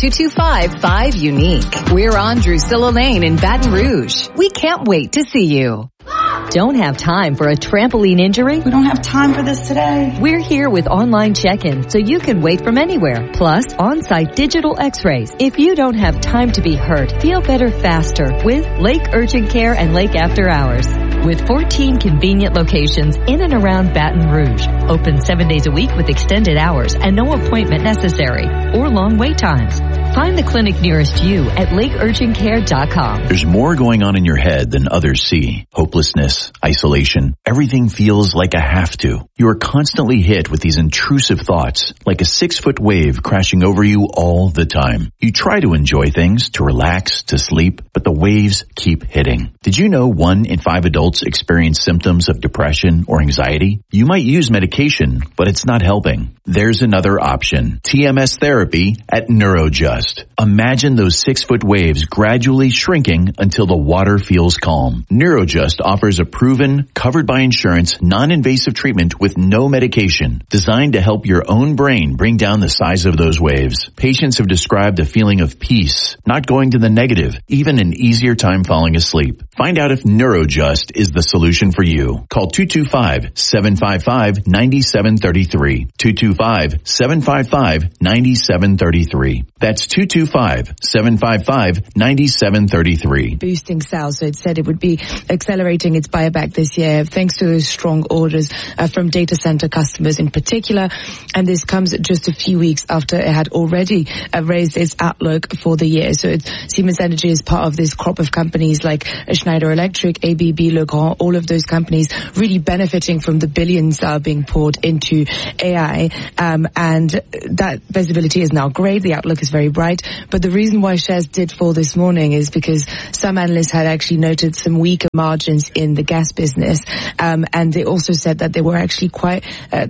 225-5UNIQUE. We're on Drusilla Lane in Baton Rouge. We can't wait to see you. Don't have time for a trampoline injury? We don't have time for this today. We're here with online check-in so you can wait from anywhere. Plus, on-site digital x-rays. If you don't have time to be hurt, feel better faster with Lake Urgent Care and Lake After Hours. With 14 convenient locations in and around Baton Rouge. Open 7 days a week with extended hours and no appointment necessary or long wait times. Find the clinic nearest you at lakeurgentcare.com. There's more going on in your head than others see. Hopelessness, isolation, everything feels like a have to. You are constantly hit with these intrusive thoughts, like a 6-foot wave crashing over you all the time. You try to enjoy things, to relax, to sleep, but the waves keep hitting. Did you know 1 in 5 adults experience symptoms of depression or anxiety? You might use medication, but it's not helping. There's another option. TMS therapy at NeuroJust. Imagine those 6-foot waves gradually shrinking until the water feels calm. NeuroJust offers a proven, covered by insurance, non-invasive treatment with no medication, designed to help your own brain bring down the size of those waves. Patients have described a feeling of peace, not going to the negative, even an easier time falling asleep. Find out if NeuroJust is the solution for you. Call 225-755-9733. 225-755-9733. That's 225-755-9733. Boosting sales, so it said it would be accelerating its buyback this year thanks to those strong orders from data center customers in particular, and this comes just a few weeks after it had already raised its outlook for the year. So Siemens Energy is part of this crop of companies like Schneider Electric, ABB, Legrand, all of those companies really benefiting from the billions that are being poured into AI, and that visibility is now great. The outlook is very bright, but the reason why shares did fall this morning is because some analysts had actually noted some weaker margins in the gas business, and they also said that there were actually quite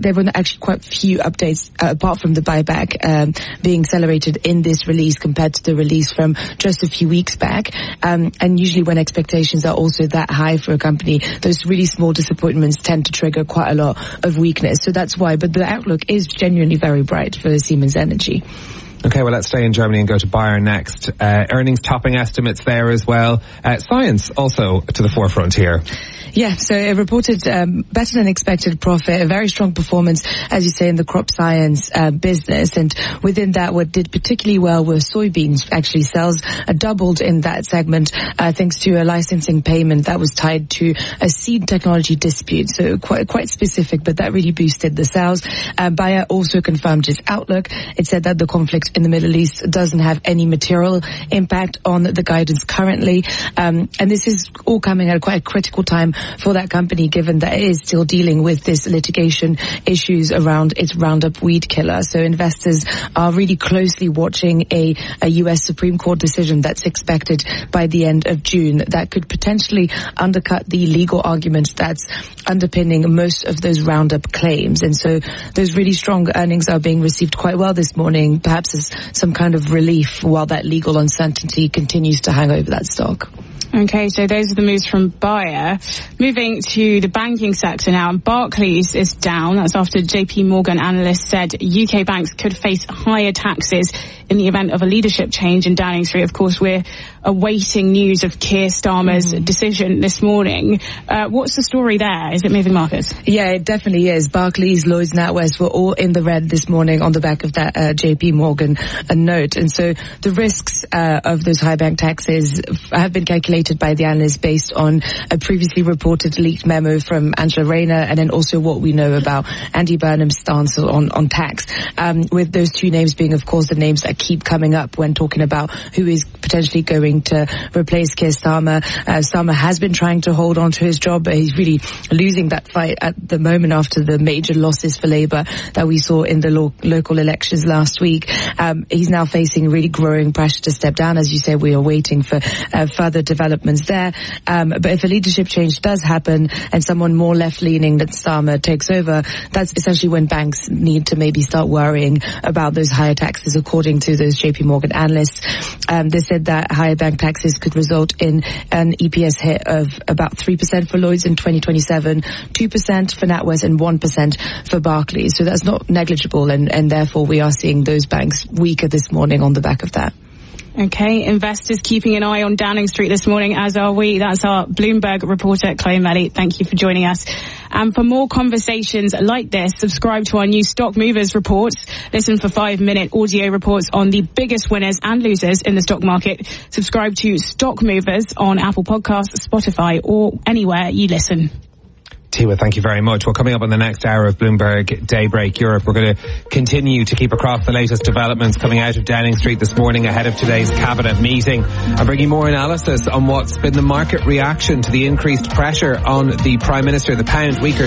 few updates apart from the buyback being accelerated in this release compared to the release from just a few weeks back. And usually when expectations are also that high for a company, those really small disappointments tend to trigger quite a lot of weakness. So that's why, but the outlook is genuinely very bright for Siemens Energy. Okay, well, let's stay in Germany and go to Bayer next. Earnings topping estimates there as well. Science also to the forefront here. Yeah, so it reported better than expected profit, a very strong performance, as you say, in the crop science business. And within that, what did particularly well were soybeans. Actually, sales doubled in that segment thanks to a licensing payment that was tied to a seed technology dispute. So quite specific, but that really boosted the sales. Bayer also confirmed its outlook. It said that the conflict in the Middle East doesn't have any material impact on the guidance currently. And this is all coming at quite a critical time for that company, given that it is still dealing with this litigation issues around its Roundup weed killer. So investors are really closely watching a U.S. Supreme Court decision that's expected by the end of June that could potentially undercut the legal argument that's underpinning most of those Roundup claims. And so those really strong earnings are being received quite well this morning, perhaps as some kind of relief while that legal uncertainty continues to hang over that stock. Okay, so those are the moves from Bayer. Moving to the banking sector now, Barclays is down. That's after JP Morgan analysts said UK banks could face higher taxes in the event of a leadership change in Downing Street. Of course, we're awaiting news of Keir Starmer's decision this morning. What's the story there? Is it moving markets? Yeah, it definitely is. Barclays, Lloyds, NatWest were all in the red this morning on the back of that JP Morgan note. And so the risks of those high bank taxes have been calculated by the analysts based on a previously reported leaked memo from Angela Rayner, and then also what we know about Andy Burnham's stance on tax. With those two names being, of course, the names that keep coming up when talking about who is potentially going to replace Keir Starmer. Starmer has been trying to hold on to his job, but he's really losing that fight at the moment after the major losses for Labour that we saw in the local elections last week. He's now facing really growing pressure to step down. As you say, we are waiting for further developments there. But if a leadership change does happen and someone more left-leaning than Starmer takes over, that's essentially when banks need to maybe start worrying about those higher taxes, according to those JP Morgan analysts. They said that higher bank taxes could result in an EPS hit of about 3% for Lloyds in 2027, 2% for NatWest and 1% for Barclays. So that's not negligible, and therefore we are seeing those banks weaker this morning on the back of that. Okay, investors keeping an eye on Downing Street this morning, as are we. That's our Bloomberg reporter, Chloe Melly. Thank you for joining us. And for more conversations like this, subscribe to our new Stock Movers reports. Listen for 5-minute audio reports on the biggest winners and losers in the stock market. Subscribe to Stock Movers on Apple Podcasts, Spotify, or anywhere you listen. Tiwa, thank you very much. Well, coming up on the next hour of Bloomberg Daybreak Europe, we're going to continue to keep across the latest developments coming out of Downing Street this morning ahead of today's cabinet meeting, and bringing more analysis on what's been the market reaction to the increased pressure on the Prime Minister. The pound weaker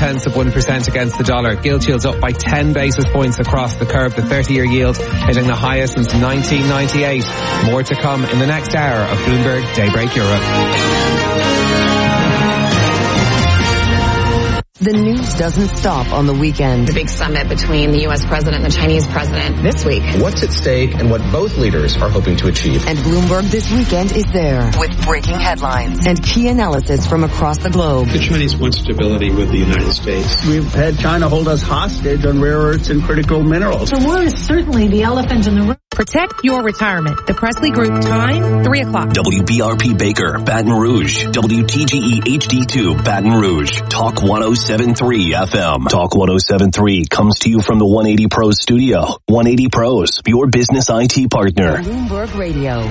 0.7% against the dollar. Gilt yields up by 10 basis points across the curve. The 30-year yield hitting the highest since 1998. More to come in the next hour of Bloomberg Daybreak Europe. The news doesn't stop on the weekend. The big summit between the U.S. president and the Chinese president this week. What's at stake and what both leaders are hoping to achieve. And Bloomberg this weekend is there with breaking headlines and key analysis from across the globe. The Chinese want stability with the United States. We've had China hold us hostage on rare earths and critical minerals. The war is certainly the elephant in the room. Protect your retirement. The Presley Group, time 3 o'clock. WBRP Baker, Baton Rouge. WTGE HD2, Baton Rouge. Talk 107.3 FM. Talk 107.3 comes to you from the 180 Pros studio. 180 Pros, your business IT partner. Bloomberg Radio.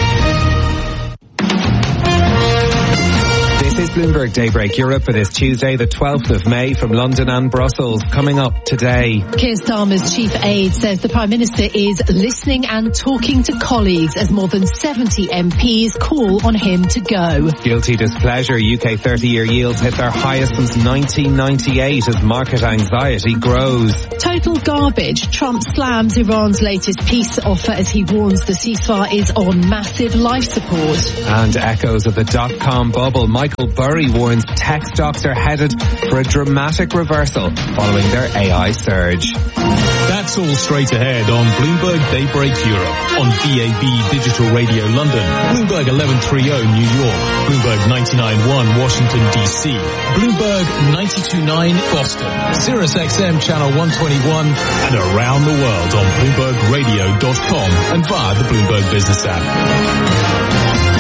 This is Bloomberg Daybreak Europe for this Tuesday, the 12th of May, from London and Brussels. Coming up today. Keir Starmer's chief aide says the Prime Minister is listening and talking to colleagues as more than 70 MPs call on him to go. Guilty displeasure. UK 30-year yields hit their highest since 1998 as market anxiety grows. Total garbage. Trump slams Iran's latest peace offer as he warns the ceasefire is on massive life support. And echoes of the dot-com bubble. Michael Burry warns tech stocks are headed for a dramatic reversal following their AI surge. That's all straight ahead on Bloomberg Daybreak Europe, on DAB Digital Radio London, Bloomberg 1130 New York, Bloomberg 99.1 Washington DC, Bloomberg 92.9 Boston, Sirius XM Channel 121, and around the world on BloombergRadio.com and via the Bloomberg Business app.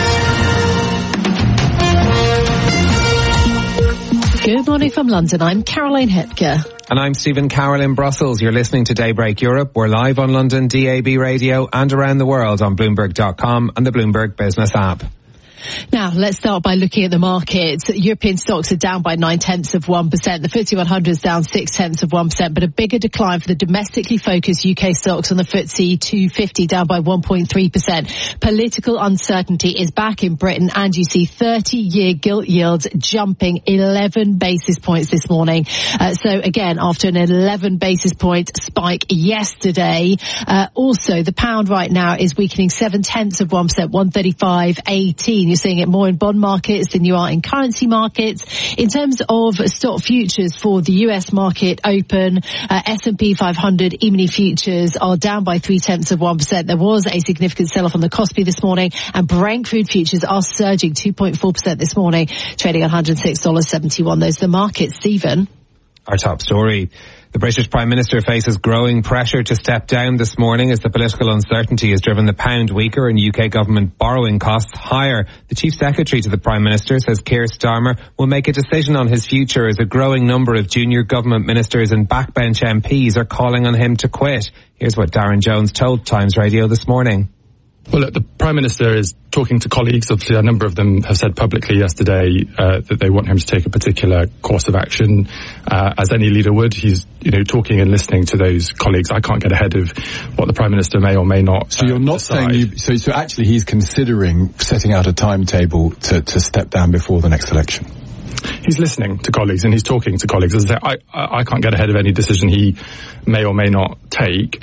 Good morning from London. I'm Caroline Hepker. And I'm Stephen Carroll in Brussels. You're listening to Daybreak Europe. We're live on London DAB radio and around the world on Bloomberg.com and the Bloomberg Business app. Now, let's start by looking at the markets. European stocks are down by 0.9%. The FTSE 100 is down 0.6%, but a bigger decline for the domestically focused UK stocks on the FTSE 250, down by 1.3%. Political uncertainty is back in Britain, and you see 30-year gilt yields jumping 11 basis points this morning. So again, after an 11 basis point spike yesterday, also the pound right now is weakening 0.7%, 135.18. You're seeing it more in bond markets than you are in currency markets. In terms of stock futures for the US market open, S&P 500 E-mini futures are down by 0.3%. There was a significant sell-off on the Kospi this morning, and Brent crude futures are surging 2.4% this morning, trading at $106.71. Those are the markets. Stephen. Our top story. The British Prime Minister faces growing pressure to step down this morning as the political uncertainty has driven the pound weaker and UK government borrowing costs higher. The Chief Secretary to the Prime Minister says Keir Starmer will make a decision on his future as a growing number of junior government ministers and backbench MPs are calling on him to quit. Here's what Darren Jones told Times Radio this morning. Well, look, the Prime Minister is talking to colleagues. Obviously, a number of them have said publicly yesterday that they want him to take a particular course of action, as any leader would. He's, talking and listening to those colleagues. I can't get ahead of what the Prime Minister may or may not. So you're not decide. saying so actually he's considering setting out a timetable to step down before the next election. He's listening to colleagues and he's talking to colleagues. As I say, I can't get ahead of any decision he may or may not take.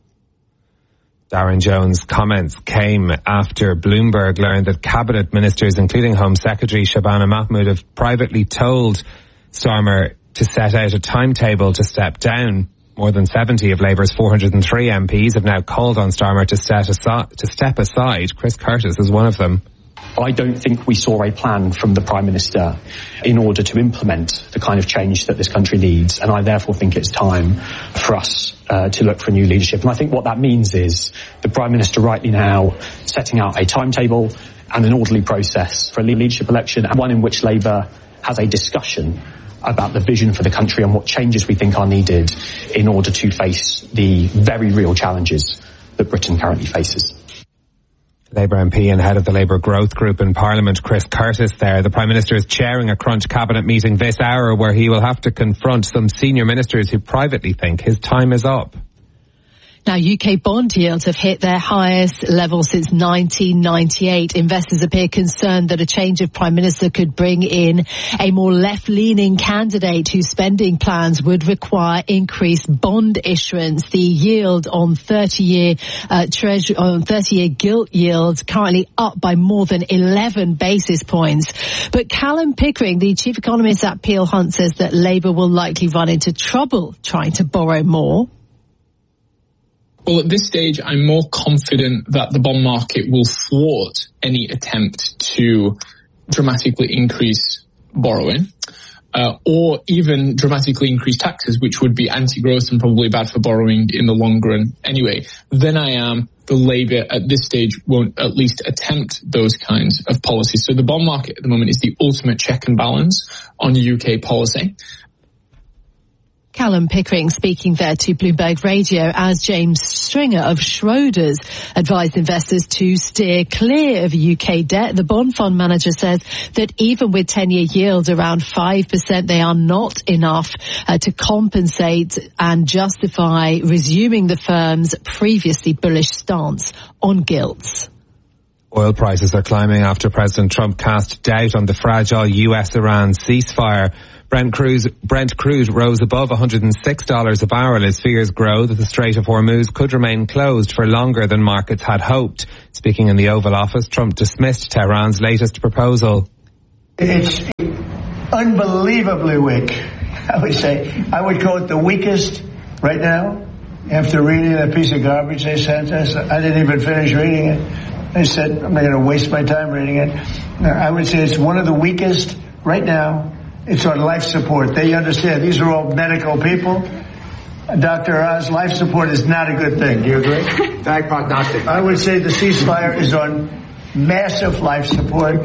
Darren Jones' comments came after Bloomberg learned that cabinet ministers, including Home Secretary Shabana Mahmood, have privately told Starmer to set out a timetable to step down. More than 70 of Labour's 403 MPs have now called on Starmer to step aside. Chris Curtis is one of them. I don't think we saw a plan from the Prime Minister in order to implement the kind of change that this country needs, and I therefore think it's time for us to look for new leadership. And I think what that means is the Prime Minister rightly now setting out a timetable and an orderly process for a leadership election, and one in which Labour has a discussion about the vision for the country and what changes we think are needed in order to face the very real challenges that Britain currently faces. Labour MP and head of the Labour Growth Group in Parliament, Chris Curtis there. The Prime Minister is chairing a crunch cabinet meeting this hour where he will have to confront some senior ministers who privately think his time is up. Now, UK bond yields have hit their highest level since 1998. Investors appear concerned that a change of Prime Minister could bring in a more left-leaning candidate whose spending plans would require increased bond issuance. The yield on 30-year gilt yields currently up by more than 11 basis points. But Callum Pickering, the chief economist at Peel Hunt, says that Labour will likely run into trouble trying to borrow more. Well, at this stage, I'm more confident that the bond market will thwart any attempt to dramatically increase borrowing. or even dramatically increase taxes, which would be anti-growth and probably bad for borrowing in the long run anyway, then I am the Labour at this stage won't at least attempt those kinds of policies. So the bond market at the moment is the ultimate check and balance on UK policy. Callum Pickering speaking there to Bloomberg Radio as James Stringer of Schroders advised investors to steer clear of UK debt. The bond fund manager says that even with 10-year yields around 5%, they are not enough to compensate and justify resuming the firm's previously bullish stance on gilts. Oil prices are climbing after President Trump cast doubt on the fragile US-Iran ceasefire. Brent crude rose above $106 a barrel as fears grow that the Strait of Hormuz could remain closed for longer than markets had hoped. Speaking in the Oval Office, Trump dismissed Tehran's latest proposal. It's unbelievably weak, I would say. I would call it the weakest right now. After reading that piece of garbage they sent us, I didn't even finish reading it. I said, I'm not going to waste my time reading it. I would say it's one of the weakest right now. It's on life support. They understand. These are all medical people. Dr. Oz, life support is not a good thing. Do you agree? Bad prognostic. I would say the ceasefire is on massive life support.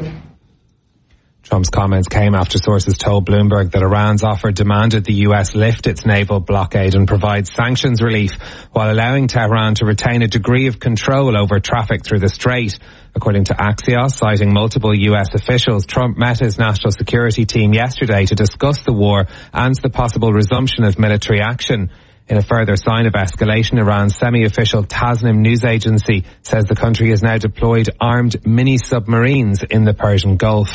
Trump's comments came after sources told Bloomberg that Iran's offer demanded the US lift its naval blockade and provide sanctions relief while allowing Tehran to retain a degree of control over traffic through the strait. According to Axios, citing multiple US officials, Trump met his national security team yesterday to discuss the war and the possible resumption of military action. In a further sign of escalation, Iran's semi-official Tasnim news agency says the country has now deployed armed mini-submarines in the Persian Gulf.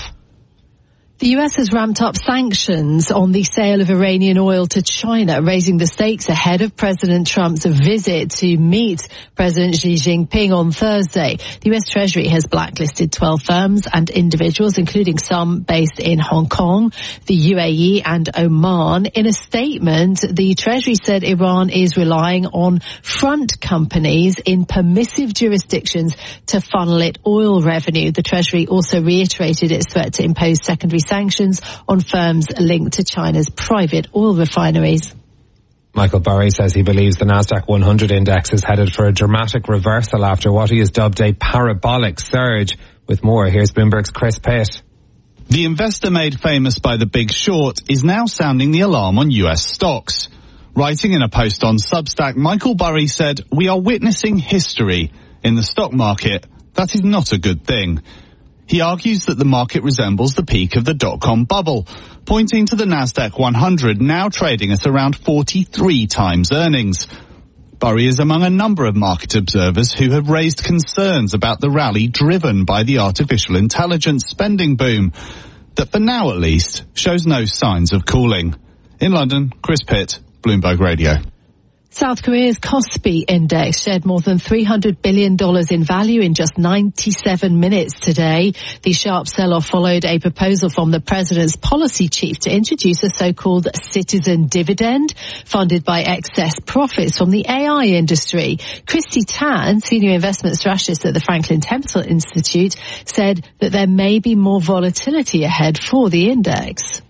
The US has ramped up sanctions on the sale of Iranian oil to China, raising the stakes ahead of President Trump's visit to meet President Xi Jinping on Thursday. The US Treasury has blacklisted 12 firms and individuals, including some based in Hong Kong, the UAE and Oman. In a statement, the Treasury said Iran is relying on front companies in permissive jurisdictions to funnel it oil revenue. The Treasury also reiterated its threat to impose secondary sanctions on firms linked to China's private oil refineries. Michael Burry says he believes the Nasdaq 100 index is headed for a dramatic reversal after what he has dubbed a parabolic surge. With more, here's Bloomberg's Chris Pitt. The investor made famous by The Big Short is now sounding the alarm on US stocks. Writing in a post on Substack, Michael Burry said, "We are witnessing history in the stock market. That is not a good thing." He argues that the market resembles the peak of the dot-com bubble, pointing to the Nasdaq 100 now trading at around 43 times earnings. Burry is among a number of market observers who have raised concerns about the rally driven by the artificial intelligence spending boom that, for now at least, shows no signs of cooling. In London, Chris Pitt, Bloomberg Radio. South Korea's Kospi index shed more than $300 billion in value in just 97 minutes today. The sharp sell-off followed a proposal from the president's policy chief to introduce a so-called citizen dividend funded by excess profits from the AI industry. Christy Tan, senior investment strategist at the Franklin Templeton Institute, said that there may be more volatility ahead for the index.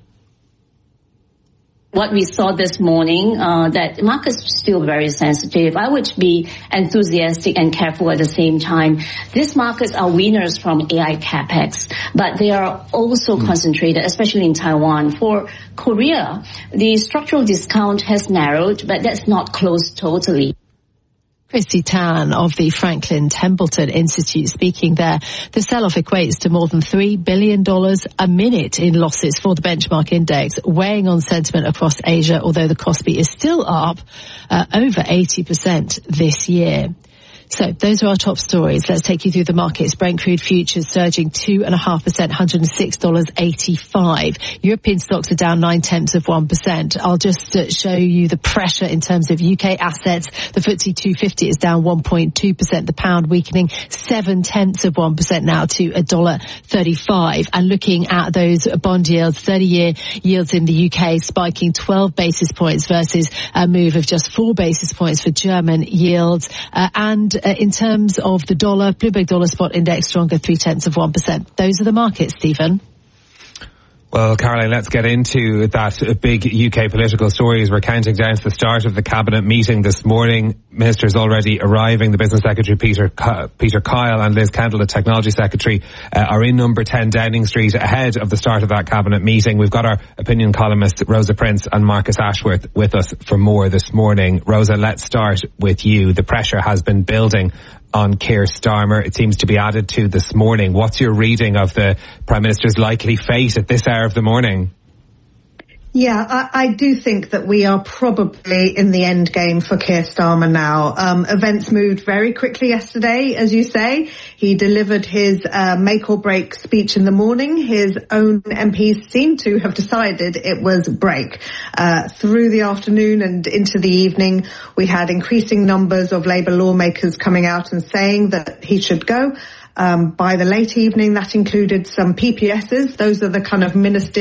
What we saw this morning, that markets are still very sensitive. I would be enthusiastic and careful at the same time. These markets are winners from AI capex, but they are also concentrated, especially in Taiwan. For Korea, the structural discount has narrowed, but that's not closed totally. Christy Tan of the Franklin Templeton Institute speaking there. The sell-off equates to more than $3 billion a minute in losses for the benchmark index, weighing on sentiment across Asia, although the Kospi is still up over 80% this year. So those are our top stories. Let's take you through the markets. Brent crude futures surging 2.5%, $106.85. European stocks are down 0.9%. I'll just show you the pressure in terms of UK assets. The FTSE 250 is down 1.2%. The pound weakening 0.7% now to $1.35. And looking at those bond yields, 30-year yields in the UK spiking 12 basis points versus a move of just 4 basis points for German yields. In terms of the dollar, Bloomberg Dollar Spot Index stronger 0.3%. Those are the markets, Stephen. Well, Caroline, let's get into that big UK political story as we're counting down to the start of the Cabinet meeting this morning. Ministers already arriving. The Business Secretary, Peter Kyle, and Liz Kendall, the Technology Secretary, are in number 10 Downing Street ahead of the start of that Cabinet meeting. We've got our opinion columnists, Rosa Prince and Marcus Ashworth, with us for more this morning. Rosa, let's start with you. The pressure has been building on Keir Starmer. It seems to be added to this morning. What's your reading of the Prime Minister's likely fate at this hour of the morning? Yeah, I do think that we are probably in the end game for Keir Starmer now. Events moved very quickly yesterday, as you say. He delivered his make or break speech in the morning. His own MPs seem to have decided it was break. Through the afternoon and into the evening, we had increasing numbers of Labour lawmakers coming out and saying that he should go. By the late evening, that included some PPSs. Those are the kind of ministerial